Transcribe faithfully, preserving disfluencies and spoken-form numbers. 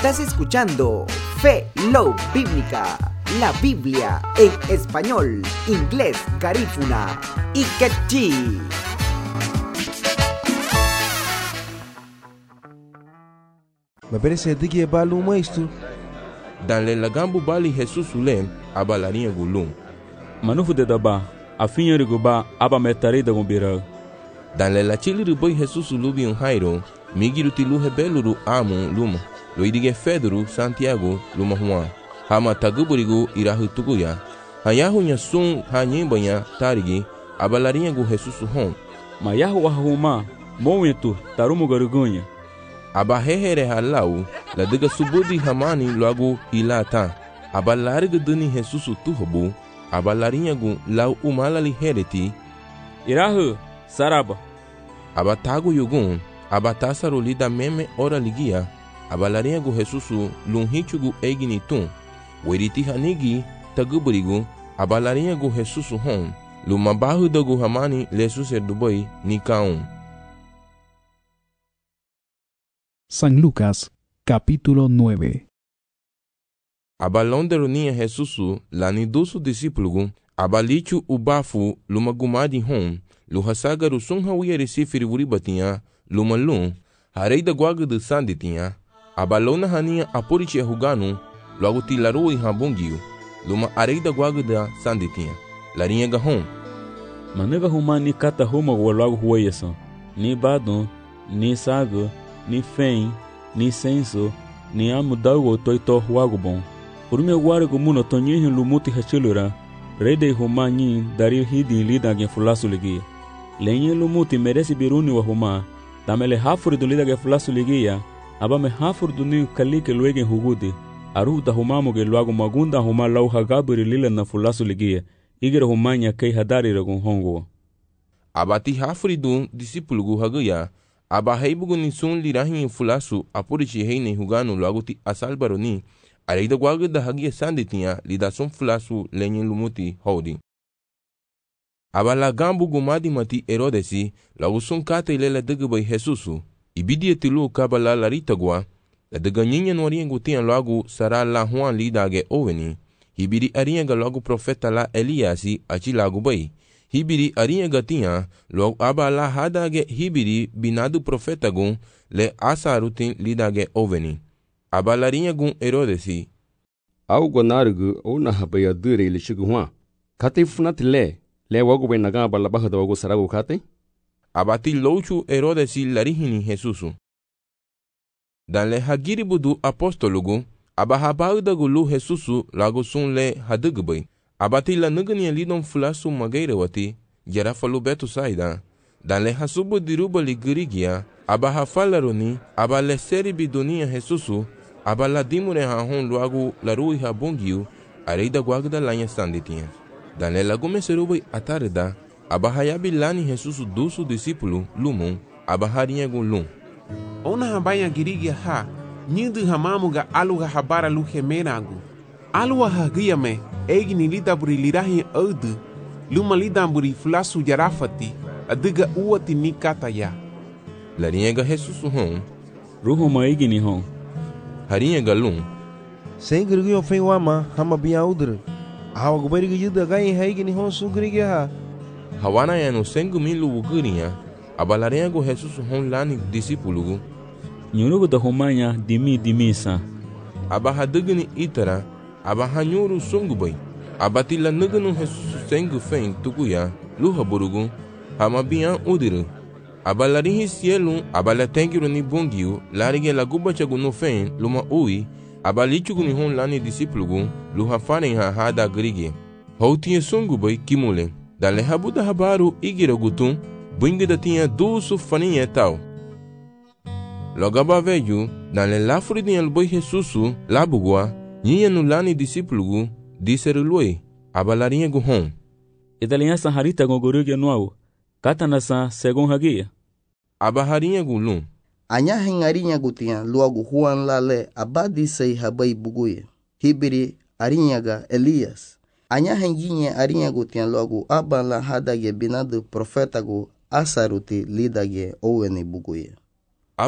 Estás escuchando Fe, Love Bíblica, la Biblia en español, inglés, garífuna y quechí. Me parece que vale um isto. Dan la gambu bali Jesus ulem abalarinha gulum. Manufu de daba, a finha riguba aba metare da gumbira. Dan la chili riboi Jesus ulubi un hairo, migiru tilu hebeluru amu luma. Lo idige Fedru Santiago luma Juan. Hama taguburigu irahu tuguya. Hayahu nya sun hanyembanya tarigi abalarinha gu Jesus hon. Mayahu ahuma, momentu tarumu garugunha. Aba hehere halau la diga subudi hamani logo ilata. Aba larga dani Jesus tuhobu. Aba larinha gu lau umalali hereti. Irahu saraba. Aba tagu yugun. Aba tasaroli da meme ora ligia. Aba larinha gu Jesus lunhichu gu egini tun. Weriti hanigi taguburigu. Aba larinha gu Jesus hon. Lumabahu da gu hamani lesu serdubai nikaun. San Lucas, capítulo nueve. Abalonde ronia Jesusu, lani dusu discípulo, abalichu ubafu, luma gumadi hon, luhasagaru sunha wieri sifiri wuribatinha, luma lum, harei da guaga de sanditinha, abalona hania apurichi huganu, logo tilaru e rabungiu, luma arei da guaga da sanditinha, larinha gahon. Manega humani kata huma logo hueyesa, ni badon, ni sago, ni fen, ni senso, ni amudago toito huagubon. Urume guargo muno tonyihin lumuti hachilura, rede humanyi darir hidi lida gen fulasu ligia. Lenye lumuti meresi biruni wa huma, tamele hafuri dun lida gen fulasu ligia, abame hafuri duni kalike luegen hugudi, aruhu da humamu ge luagu magunda huma lau hagabiri lila na fulasu ligia, igere humanya kei hadari ragun hongo. Abati hafuri dun disipulu gu haguya, aba heibugu ni sun lirahin fulasu apurichi heine huganu logo ti asalbaroni, arei da guaga da hagia sanditinha lida sun fulasu lenye lumuti holding. Aba la gambu gumadi mati Herodesi logo sun kata ilela dagabai Jesusu, ibidia tilu kabala larita gua, la daganyinya noriengu tian logo sara la Juan lidage oveni, hibiri arienga logo profeta la Eliasi achi lagu bai. Hibiri arinha gatinha, logo aba la hadage hibiri binadu profeta gun le asarutin lidage oveni. Aba larinha gun Herodesi. Au guanargu o na habaya dure le chiguan. Kate funat le, le wago ben naga bala baja da wago sarago kate. Abati louchu Herodesi larihini Jesusu. Dan le hagiri budu apostolugu, aba habauda gulu Jesusu lago sun le hadugbai. Abati la nugani lidon fulasu magaira wati, jara falu betu saida. Dan le hasubu diruba li girigia, aba hafalaroni, aba le seri bidonia Jesusu, aba la dimure hahon luagu la rui habungiu, areida guagda lanya sanditinha. Dan le lagume serubai atareda, aba hayabi lani Jesusu dusu discípulo, lumum, aba harinha gun lum. Ona habaya girigia ha, nyindu hamamuga aluga habara luhe menagu. Alua hagia me, egni lidaburi lirahin audu, luma lidamburi fulasu jarafati, adiga uati ni kataya. Larinha ga Jesusu hon. Ruhu maigini hon. Harinha ga lum. Sem grigio fei wama, hama bia udre. Hawa guberi gida gai haigini hon su grigia ha. Hawana ya no sengu milu ugurinha, abalarinha go Jesusu hon lani discípulo. Nyurugu da humanya dimi dimisa. Aba hadugni itara, aba hanyuru sungubai. Abati la nuganu Jesusu sengu fen tukuya, luha burugu, hama bian udiru. Aba larihi sielu, aba la tengiru ni bungiu, larige la guba chagu no fen, luma ui, aba lichugu ni hon lani disiplugu, luha faren ha hada grige. Houtinha sungubai kimule, dale habuda habaru igira gutun, bingida tinha dusu faninha tal. Logaba veju, dale lafuri dinha luboi Jesusu, labugua, Nyinha no lani discípulo diserului, abalarinha guhon. Idalinha saharita gogorugia nuau, katanasa segun hagia. Abaharinha gulum. Anya hengarinha gutia luagu Juan lale abadi sei habai buguye. Hibiri arinhaga Elias. Anya henginha arinha gutia luagu abala hadage binadu profeta gu asaruti lidage owene buguye.